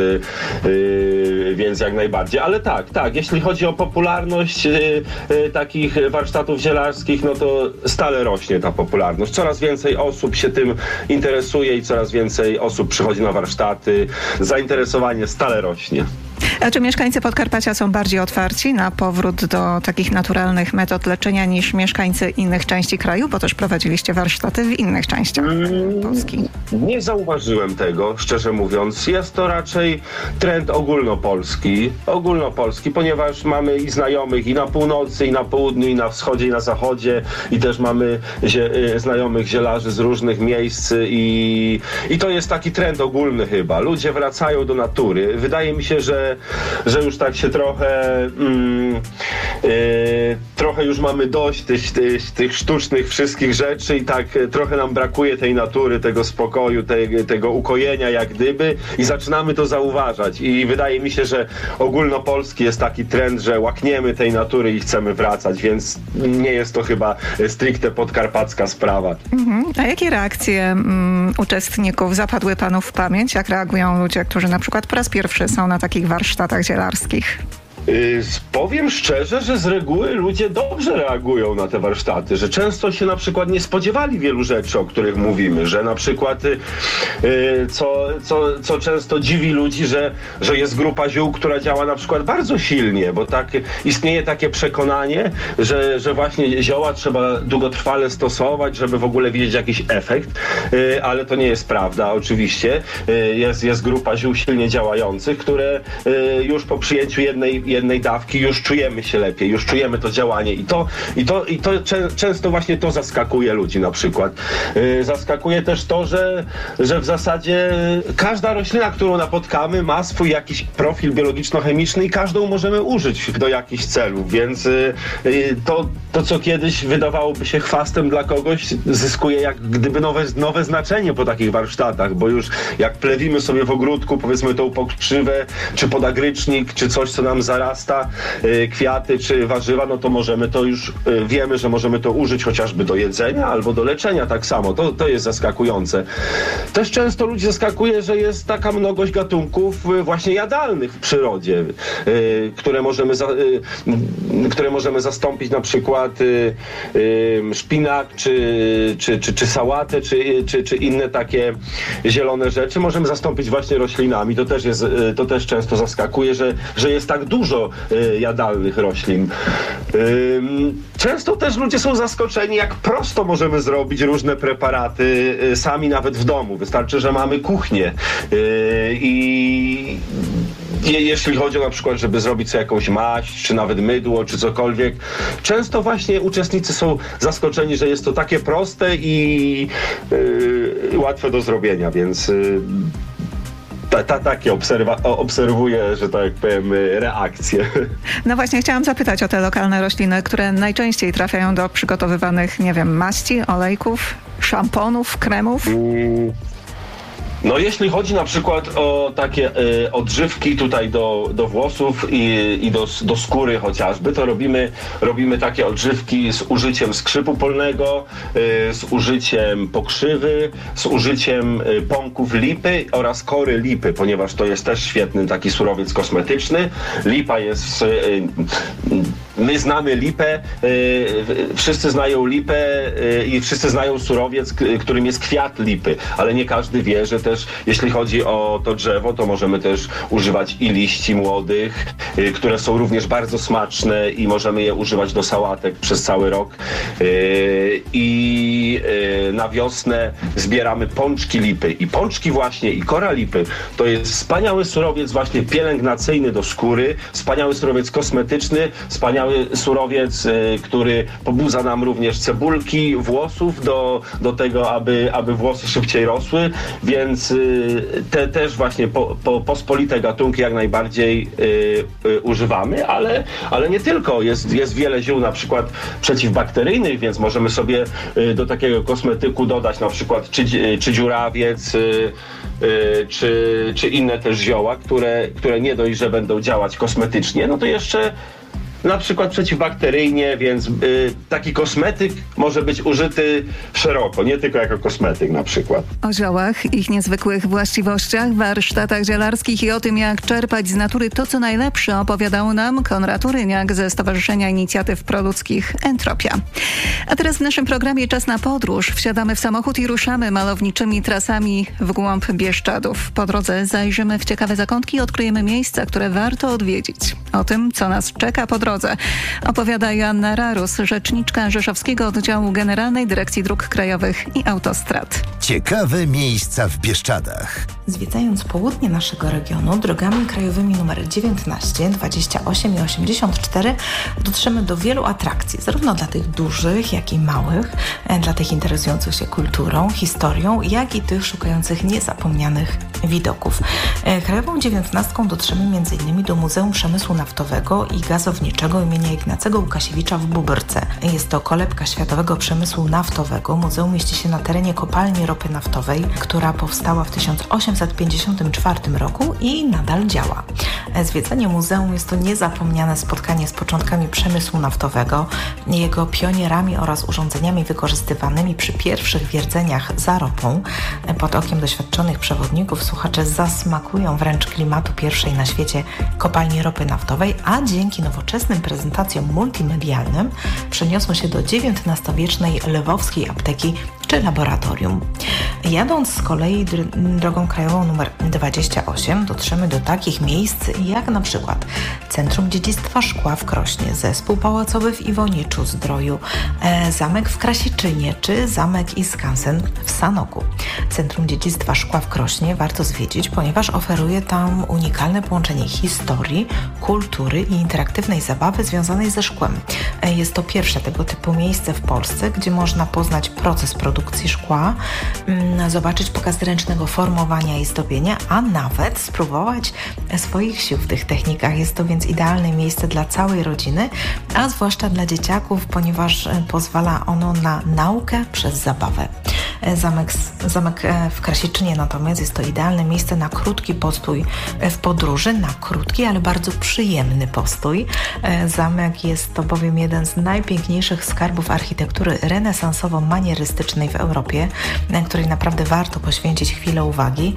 jak najbardziej. Ale tak, jeśli chodzi o popularność takich warsztatów zielarskich, to stale rośnie ta popularność. Coraz więcej osób się tym interesuje i coraz więcej osób przychodzi na warsztaty. Zainteresowanie stale rośnie. A czy mieszkańcy Podkarpacia są bardziej otwarci na powrót do takich naturalnych metod leczenia niż mieszkańcy innych części kraju? Bo też prowadziliście warsztaty w innych częściach Polski. Nie zauważyłem tego, szczerze mówiąc. Jest to raczej trend ogólnopolski, ponieważ mamy i znajomych i na północy, i na południu, i na wschodzie, i na zachodzie, i też mamy znajomych zielarzy z różnych miejsc i to jest taki trend ogólny chyba. Ludzie wracają do natury. Wydaje mi się, że już tak się trochę trochę już mamy dość tych sztucznych wszystkich rzeczy i tak trochę nam brakuje tej natury, tego spokoju, tego ukojenia jak gdyby i zaczynamy to zauważać i wydaje mi się, że ogólnopolski jest taki trend, że łakniemy tej natury i chcemy wracać, więc nie jest to chyba stricte podkarpacka sprawa. A jakie reakcje uczestników zapadły panu w pamięć? Jak reagują ludzie, którzy na przykład po raz pierwszy są na takich warsztatach zielarskich? Powiem szczerze, że z reguły ludzie dobrze reagują na te warsztaty, że często się na przykład nie spodziewali wielu rzeczy, o których mówimy, że na przykład co często dziwi ludzi, że jest grupa ziół, która działa na przykład bardzo silnie, bo tak istnieje takie przekonanie, że właśnie zioła trzeba długotrwale stosować, żeby w ogóle widzieć jakiś efekt, ale to nie jest prawda oczywiście. Jest grupa ziół silnie działających, które już po przyjęciu jednej dawki już czujemy się lepiej, już czujemy to działanie i to często właśnie to zaskakuje ludzi na przykład. Zaskakuje też to, że w zasadzie każda roślina, którą napotkamy, ma swój jakiś profil biologiczno-chemiczny i każdą możemy użyć do jakichś celów, więc to co kiedyś wydawałoby się chwastem dla kogoś, zyskuje jak gdyby nowe znaczenie po takich warsztatach, bo już jak plewimy sobie w ogródku, powiedzmy tą pokrzywę, czy podagrycznik, czy coś, co nam zarasta, kwiaty czy warzywa, no to możemy to już, wiemy, że możemy to użyć chociażby do jedzenia albo do leczenia tak samo. To jest zaskakujące. Też często ludzi zaskakuje, że jest taka mnogość gatunków właśnie jadalnych w przyrodzie, które możemy zastąpić na przykład szpinak, czy sałatę, czy inne takie zielone rzeczy. Możemy zastąpić właśnie roślinami. To też często zaskakuje, że jest tak dużo jadalnych roślin. Często też ludzie są zaskoczeni, jak prosto możemy zrobić różne preparaty sami nawet w domu. Wystarczy, że mamy kuchnię i jeśli chodzi o na przykład, żeby zrobić sobie jakąś maść, czy nawet mydło, czy cokolwiek, często właśnie uczestnicy są zaskoczeni, że jest to takie proste i łatwe do zrobienia, więc takie obserwuję, że tak powiem, reakcje. No właśnie, chciałam zapytać o te lokalne rośliny, które najczęściej trafiają do przygotowywanych, nie wiem, maści, olejków, szamponów, kremów. No jeśli chodzi na przykład o takie odżywki tutaj do włosów i do skóry chociażby, to robimy takie odżywki z użyciem skrzypu polnego, z użyciem pokrzywy, z użyciem pąków lipy oraz kory lipy, ponieważ to jest też świetny taki surowiec kosmetyczny. Lipa jest... My znamy lipę, wszyscy znają lipę i wszyscy znają surowiec, którym jest kwiat lipy, ale nie każdy wie, że też jeśli chodzi o to drzewo, to możemy też używać i liści młodych, które są również bardzo smaczne i możemy je używać do sałatek przez cały rok. I na wiosnę zbieramy pączki lipy i pączki właśnie i kora lipy to jest wspaniały surowiec właśnie pielęgnacyjny do skóry, wspaniały surowiec kosmetyczny, wspaniały surowiec, który pobudza nam również cebulki włosów do tego, aby włosy szybciej rosły, więc te też właśnie pospolite gatunki jak najbardziej używamy, ale nie tylko. Jest wiele ziół na przykład przeciwbakteryjnych, więc możemy sobie do takiego kosmetyku dodać na przykład czy dziurawiec, czy inne też zioła, które nie dość, że będą działać kosmetycznie, no to jeszcze na przykład przeciwbakteryjnie, więc taki kosmetyk może być użyty szeroko, nie tylko jako kosmetyk na przykład. O ziołach, ich niezwykłych właściwościach, warsztatach zielarskich i o tym, jak czerpać z natury to, co najlepsze, opowiadał nam Konrad Uryniak ze Stowarzyszenia Inicjatyw Proludzkich Entropia. A teraz w naszym programie Czas na podróż. Wsiadamy w samochód i ruszamy malowniczymi trasami w głąb Bieszczadów. Po drodze zajrzymy w ciekawe zakątki i odkryjemy miejsca, które warto odwiedzić. O tym, co nas czeka po drodze, opowiada Joanna Rarus, rzeczniczka Rzeszowskiego Oddziału Generalnej Dyrekcji Dróg Krajowych i Autostrad. Ciekawe miejsca w Bieszczadach. Zwiedzając południe naszego regionu drogami krajowymi nr 19, 28 i 84 dotrzemy do wielu atrakcji, zarówno dla tych dużych, jak i małych, dla tych interesujących się kulturą, historią, jak i tych szukających niezapomnianych widoków. Krajową 19 dotrzemy m.in. do Muzeum Przemysłu Naftowego i Gazowniczego Górniczego imienia Ignacego Łukasiewicza w Bóbrce. Jest to kolebka światowego przemysłu naftowego. Muzeum mieści się na terenie kopalni ropy naftowej, która powstała w 1854 roku i nadal działa. Zwiedzanie muzeum jest to niezapomniane spotkanie z początkami przemysłu naftowego, jego pionierami oraz urządzeniami wykorzystywanymi przy pierwszych wierceniach za ropą. Pod okiem doświadczonych przewodników słuchacze zasmakują wręcz klimatu pierwszej na świecie kopalni ropy naftowej, a dzięki nowoczesnym prezentacjom multimedialnym przeniosą się do XIX-wiecznej lwowskiej apteki czy laboratorium. Jadąc z kolei drogą krajową nr 28 dotrzemy do takich miejsc jak na przykład Centrum Dziedzictwa Szkła w Krośnie, Zespół Pałacowy w Iwoniczu-Zdroju, Zamek w Krasiczynie czy Zamek i Skansen w Sanoku. Centrum Dziedzictwa Szkła w Krośnie warto zwiedzić, ponieważ oferuje tam unikalne połączenie historii, kultury i interaktywnej zabawy związanej ze szkłem. Jest to pierwsze tego typu miejsce w Polsce, gdzie można poznać proces produkcji szkła, zobaczyć pokaz ręcznego formowania i zdobienia, a nawet spróbować swoich sił w tych technikach. Jest to więc idealne miejsce dla całej rodziny, a zwłaszcza dla dzieciaków, ponieważ pozwala ono na naukę przez zabawę. Zamek w Krasiczynie natomiast jest to idealne miejsce na krótki postój w podróży, na krótki, ale bardzo przyjemny postój. Zamek jest to bowiem jeden z najpiękniejszych skarbów architektury renesansowo-manierystycznej w Europie, której naprawdę warto poświęcić chwilę uwagi.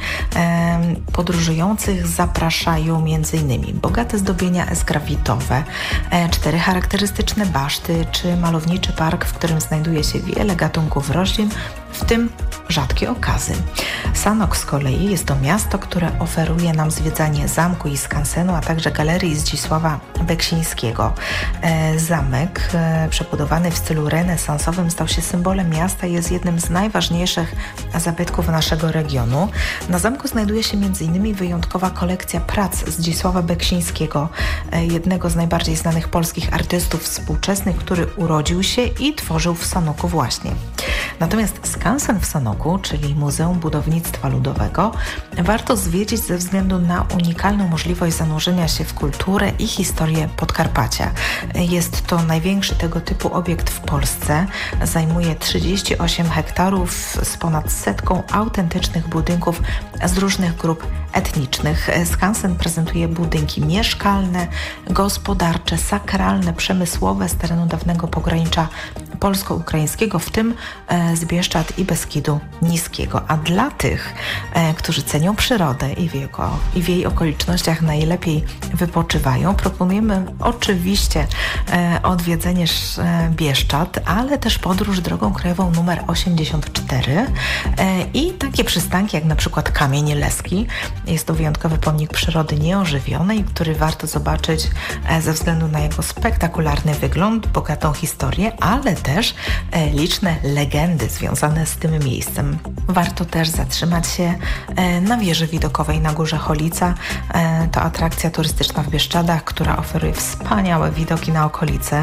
Podróżujących zapraszają m.in. bogate zdobienia esgrafitowe, 4 charakterystyczne baszty czy malowniczy park, w którym znajduje się wiele gatunków roślin, w tym rzadkie okazy. Sanok z kolei jest to miasto, które oferuje nam zwiedzanie zamku i skansenu, a także galerii Zdzisława Beksińskiego. Zamek, przebudowany w stylu renesansowym, stał się symbolem miasta i jest jednym z najważniejszych zabytków naszego regionu. Na zamku znajduje się m.in. wyjątkowa kolekcja prac Zdzisława Beksińskiego, jednego z najbardziej znanych polskich artystów współczesnych, który urodził się i tworzył w Sanoku właśnie. Natomiast skansen w Sanoku, czyli Muzeum Budownictwa Ludowego, warto zwiedzić ze względu na unikalną możliwość zanurzenia się w kulturę i historię Podkarpacia. Jest to największy tego typu obiekt w Polsce. Zajmuje 38 hektarów z ponad 100 autentycznych budynków z różnych grup etnicznych. Skansen prezentuje budynki mieszkalne, gospodarcze, sakralne, przemysłowe z terenu dawnego pogranicza polsko-ukraińskiego, w tym z Bieszczad i Beskidu Niskiego. A dla tych, którzy cenią przyrodę i w jej okolicznościach najlepiej wypoczywają, proponujemy oczywiście odwiedzenie Bieszczad, ale też podróż drogą krajową nr 84 i takie przystanki jak na przykład Kamień Leski. Jest to wyjątkowy pomnik przyrody nieożywionej, który warto zobaczyć ze względu na jego spektakularny wygląd, bogatą historię, ale też liczne legendy związane z tym miejscem. Warto też zatrzymać się na wieży widokowej na Górze Cholica. To atrakcja turystyczna w Bieszczadach, która oferuje wspaniałe widoki na okolice.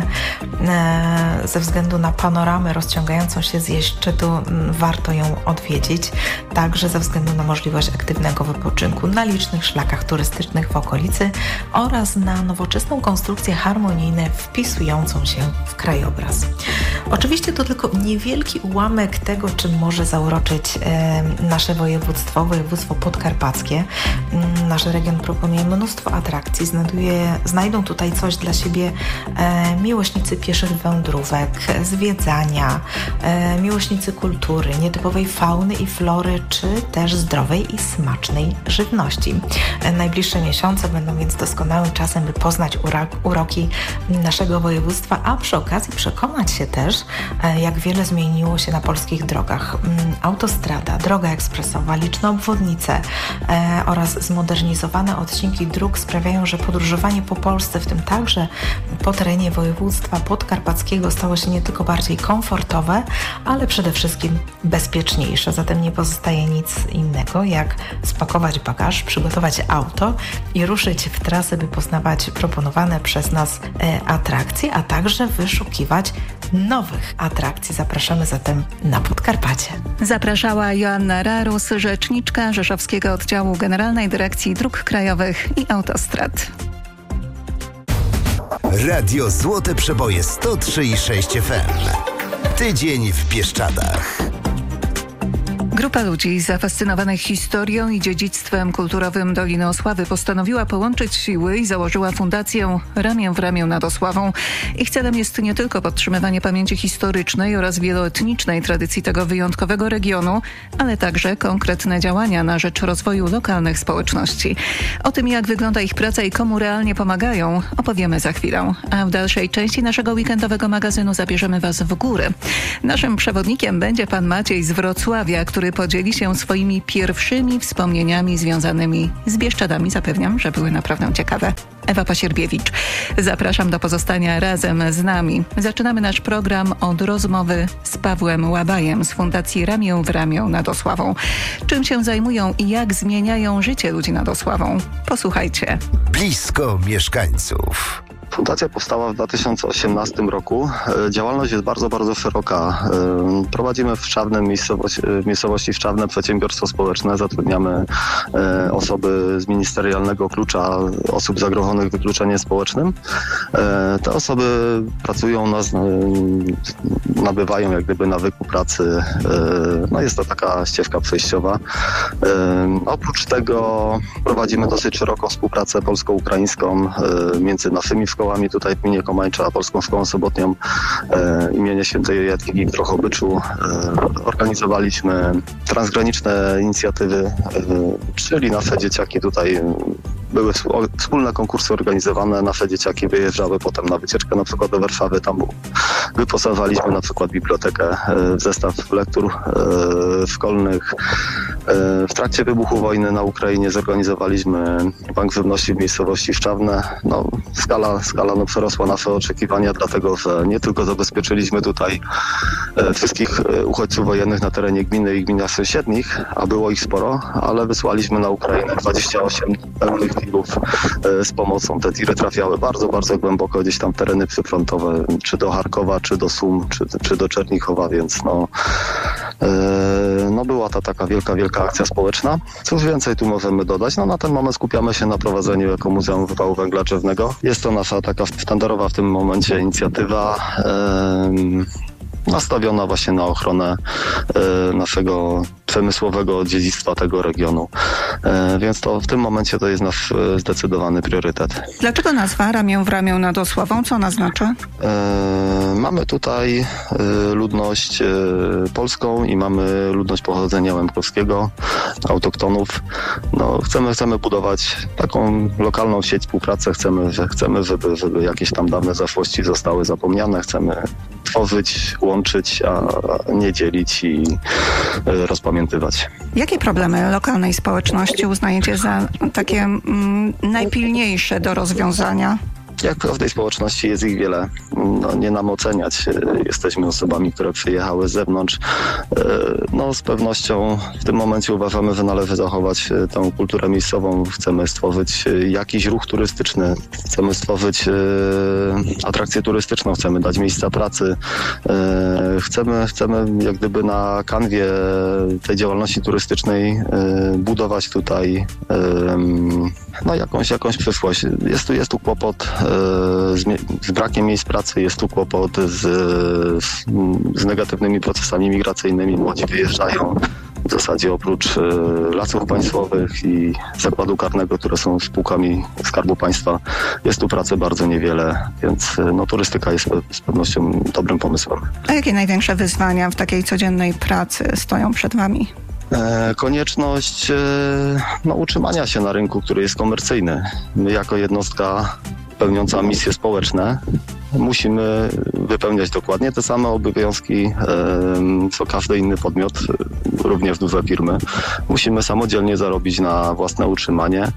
Ze względu na panoramę rozciągającą się z jej szczytu warto ją odwiedzić. Także ze względu na możliwość aktywnego wypoczynku na licznych szlakach turystycznych w okolicy oraz na nowoczesną konstrukcję harmonijną wpisującą się w krajobraz. Oczywiście to tylko niewielki ułamek tego, czym może zauroczyć nasze województwo podkarpackie. Nasz region proponuje mnóstwo atrakcji. Znajdą tutaj coś dla siebie miłośnicy pieszych wędrówek, zwiedzania, miłośnicy kultury, nietypowej fauny i flory, czy też zdrowej i smacznej żywności. Najbliższe miesiące będą więc doskonałym czasem, by poznać uroki naszego województwa, a przy okazji przekonać się też, jak wiele zmieniło się na polskich drogach. Autostrada, droga ekspresowa, liczne obwodnice oraz zmodernizowane odcinki dróg sprawiają, że podróżowanie po Polsce, w tym także po terenie województwa podkarpackiego, stało się nie tylko bardziej komfortowe, ale przede wszystkim bezpieczniejsze. Zatem nie pozostaje nic innego, jak spakować bagaż, przygotować auto i ruszyć w trasę, by poznawać proponowane przez nas atrakcje, a także wyszukiwać nowych atrakcji. Zapraszamy zatem na Podkarpacie. Zapraszała Joanna Rarus, rzeczniczka Rzeszowskiego Oddziału Generalnej Dyrekcji Dróg Krajowych i Autostrad. Radio Złote Przeboje 103,6 FM. Tydzień w Bieszczadach. Grupa ludzi zafascynowanych historią i dziedzictwem kulturowym Doliny Osławy postanowiła połączyć siły i założyła fundację Ramię w ramię nad Osławą. Ich celem jest nie tylko podtrzymywanie pamięci historycznej oraz wieloetnicznej tradycji tego wyjątkowego regionu, ale także konkretne działania na rzecz rozwoju lokalnych społeczności. O tym, jak wygląda ich praca i komu realnie pomagają, opowiemy za chwilę. A w dalszej części naszego weekendowego magazynu zabierzemy Was w góry. Naszym przewodnikiem będzie pan Maciej z Wrocławia, który podzieli się swoimi pierwszymi wspomnieniami związanymi z Bieszczadami. Zapewniam, że były naprawdę ciekawe. Ewa Pasierbiewicz. Zapraszam do pozostania razem z nami. Zaczynamy nasz program od rozmowy z Pawłem Łabajem z Fundacji Ramię w ramię nad Osławą. Czym się zajmują i jak zmieniają życie ludzi nad Osławą? Posłuchajcie. Blisko mieszkańców. Fundacja powstała w 2018 roku. Działalność jest bardzo, bardzo szeroka. Prowadzimy w Szczawnem, miejscowości Szczawne przedsiębiorstwo społeczne. Zatrudniamy osoby z ministerialnego klucza osób zagrożonych wykluczeniem społecznym. Te osoby pracują, nabywają jak gdyby nawyku pracy. No jest to taka ścieżka przejściowa. Oprócz tego prowadzimy dosyć szeroką współpracę polsko-ukraińską między naszymi szkołami tutaj w gminie Komańcza, a Polską Szkołą Sobotnią imienia Świętej Jadwigi w Drohobyczu. Organizowaliśmy transgraniczne inicjatywy, czyli nasze dzieciaki tutaj były wspólne konkursy organizowane, nasze dzieciaki wyjeżdżały potem na wycieczkę na przykład do Warszawy, tam wyposażaliśmy na przykład bibliotekę w zestaw lektur szkolnych. W trakcie wybuchu wojny na Ukrainie zorganizowaliśmy Bank Żywności w miejscowości Szczawne. Skala przerosła nasze oczekiwania, dlatego że nie tylko zabezpieczyliśmy tutaj wszystkich uchodźców wojennych na terenie gminy i gminach sąsiednich, a było ich sporo, ale wysłaliśmy na Ukrainę 28 pełnych tirów z pomocą. Te tiry trafiały bardzo, bardzo głęboko gdzieś tam tereny przyfrontowe, czy do Charkowa, czy do Sum, czy do Czernichowa, więc była to taka wielka akcja społeczna. Cóż więcej tu możemy dodać? Na ten moment skupiamy się na prowadzeniu Ekomuzeum Wypału Węgla Drzewnego. Jest to nasza taka sztandarowa w tym momencie inicjatywa nastawiona właśnie na ochronę naszego przemysłowego dziedzictwa tego regionu. Więc to w tym momencie to jest nasz zdecydowany priorytet. Dlaczego nazwa Ramię w ramię nad Osławą? Co ona znaczy? Mamy tutaj ludność polską i mamy ludność pochodzenia łemkowskiego, autoktonów. Chcemy budować taką lokalną sieć współpracy. Chcemy, żeby jakieś tam dawne zaszłości zostały zapomniane. Chcemy tworzyć, łączyć, a nie dzielić i rozpamiętywać. Jakie problemy lokalnej społeczności uznajecie za takie najpilniejsze do rozwiązania? Jak w każdej społeczności jest ich wiele. Nie nam oceniać. Jesteśmy osobami, które przyjechały z zewnątrz. Z pewnością w tym momencie uważamy, że należy zachować tę kulturę miejscową. Chcemy stworzyć jakiś ruch turystyczny. Chcemy stworzyć atrakcję turystyczną. Chcemy dać miejsca pracy. Chcemy jak gdyby na kanwie tej działalności turystycznej budować tutaj jakąś przyszłość. Jest tu kłopot z brakiem miejsc pracy, jest tu kłopot z negatywnymi procesami migracyjnymi. Młodzi wyjeżdżają w zasadzie oprócz Lasów Państwowych i Zakładu Karnego, które są spółkami Skarbu Państwa. Jest tu pracy bardzo niewiele, więc turystyka jest z pewnością dobrym pomysłem. A jakie największe wyzwania w takiej codziennej pracy stoją przed Wami? Konieczność utrzymania się na rynku, który jest komercyjny. My jako jednostka pełniąca misje społeczne musimy wypełniać dokładnie te same obowiązki, co każdy inny podmiot, również duże firmy. Musimy samodzielnie zarobić na własne utrzymanie.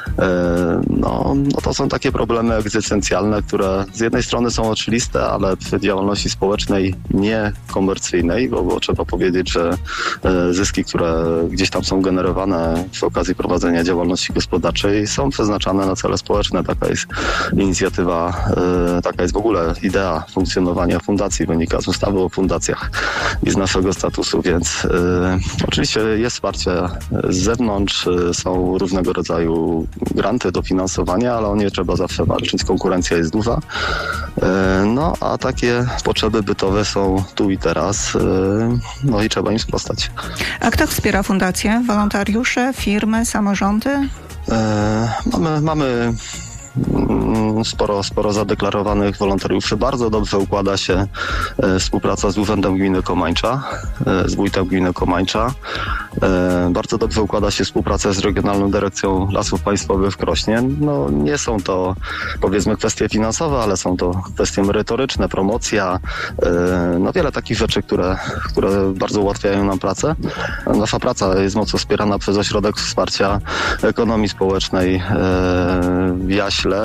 To są takie problemy egzystencjalne, które z jednej strony są oczywiste, ale przy działalności społecznej niekomercyjnej, bo trzeba powiedzieć, że zyski, które gdzieś tam są generowane przy okazji prowadzenia działalności gospodarczej, są przeznaczane na cele społeczne. Taka jest inicjatywa, taka jest w ogóle idea funkcjonowania funkcjonowania fundacji, wynika z ustawy o fundacjach i z naszego statusu, więc oczywiście jest wsparcie z zewnątrz, są różnego rodzaju granty, dofinansowania, ale o nie trzeba zawsze walczyć, konkurencja jest duża. No a takie potrzeby bytowe są tu i teraz, no i trzeba im sprostać. A kto wspiera fundację? Wolontariusze, firmy, samorządy? Mamy sporo zadeklarowanych wolontariuszy. Bardzo dobrze układa się współpraca z Urzędem Gminy Komańcza, z wójtem gminy Komańcza. Bardzo dobrze układa się współpraca z Regionalną Dyrekcją Lasów Państwowych w Krośnie. No, nie są to, powiedzmy, kwestie finansowe, ale są to kwestie merytoryczne, promocja, no wiele takich rzeczy, które bardzo ułatwiają nam pracę. Nasza praca jest mocno wspierana przez Ośrodek Wsparcia Ekonomii Społecznej w Jaśle.